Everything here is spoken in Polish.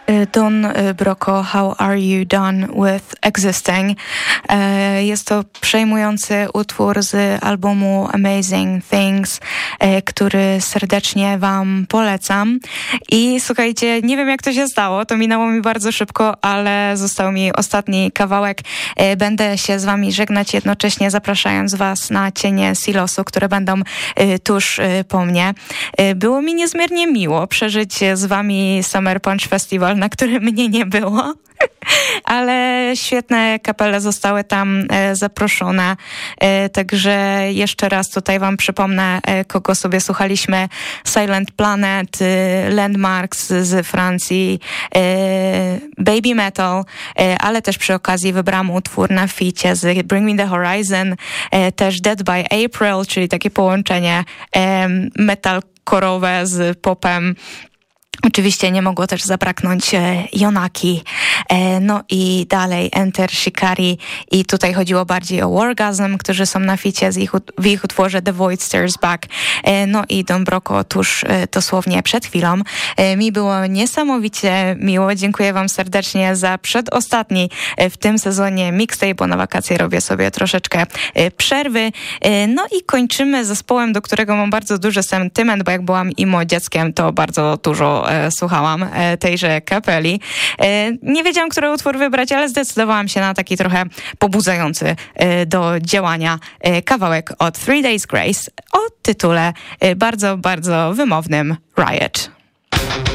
Don Broco, How Are You Done With Existing? Jest to przejmujący utwór z albumu Amazing Things, który serdecznie wam polecam. I słuchajcie, nie wiem jak to się stało, to minęło mi bardzo szybko, ale został mi ostatni kawałek. Będę się z wami żegnać, jednocześnie zapraszając was na cienie Silosu, które będą tuż po mnie. Było mi niezmiernie miło przeżyć z wami Summer Punch Festival, na którym mnie nie było, ale świetne kapele zostały tam zaproszone, także jeszcze raz tutaj wam przypomnę, kogo sobie słuchaliśmy: Silent Planet, Landmarks z Francji, Baby Metal, ale też przy okazji wybrałam utwór na ficie z Bring Me The Horizon, też Dead By April, czyli takie połączenie metalkorowe z popem. Oczywiście nie mogło też zabraknąć Jonaki. No i dalej Enter Shikari i tutaj chodziło bardziej o Wargasm, którzy są na ficie w ich utworze The Void Stares Back. No i Don Broco tuż dosłownie przed chwilą. Mi było niesamowicie miło. Dziękuję wam serdecznie za przedostatni w tym sezonie mixtape, bo na wakacje robię sobie troszeczkę przerwy. No i kończymy zespołem, do którego mam bardzo duży sentyment, bo jak byłam emo dzieckiem, to bardzo dużo słuchałam tejże kapeli. Nie wiedziałam, który utwór wybrać, ale zdecydowałam się na taki trochę pobudzający do działania kawałek od 3 Days Grace o tytule bardzo, bardzo wymownym Riot.